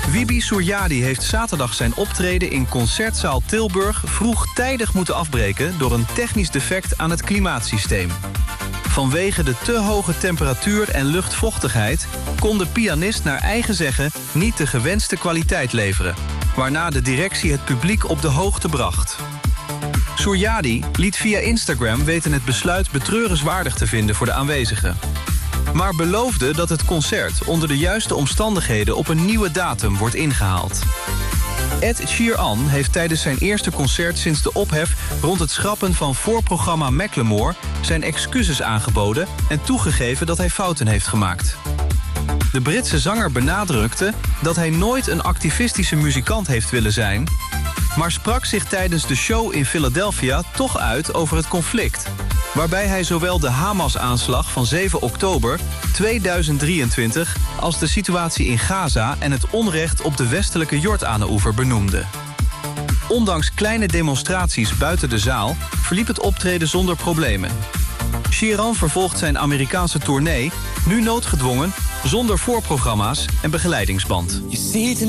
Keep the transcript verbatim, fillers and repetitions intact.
Wibi Suryadi heeft zaterdag zijn optreden in Concertzaal Tilburg vroegtijdig moeten afbreken door een technisch defect aan het klimaatsysteem. Vanwege de te hoge temperatuur en luchtvochtigheid kon de pianist naar eigen zeggen niet de gewenste kwaliteit leveren, waarna de directie het publiek op de hoogte bracht. Suryadi liet via Instagram weten het besluit betreurenswaardig te vinden voor de aanwezigen, maar beloofde dat het concert onder de juiste omstandigheden op een nieuwe datum wordt ingehaald. Ed Sheeran heeft tijdens zijn eerste concert sinds de ophef rond het schrappen van voorprogramma Macklemore zijn excuses aangeboden en toegegeven dat hij fouten heeft gemaakt. De Britse zanger benadrukte dat hij nooit een activistische muzikant heeft willen zijn, maar sprak zich tijdens de show in Philadelphia toch uit over het conflict, waarbij hij zowel de Hamas-aanslag van zeven oktober tweeduizend drieëntwintig als de situatie in Gaza en het onrecht op de westelijke Jordaan-oever benoemde. Ondanks kleine demonstraties buiten de zaal verliep het optreden zonder problemen. Sheeran vervolgt zijn Amerikaanse tournee, nu noodgedwongen, zonder voorprogramma's en begeleidingsband.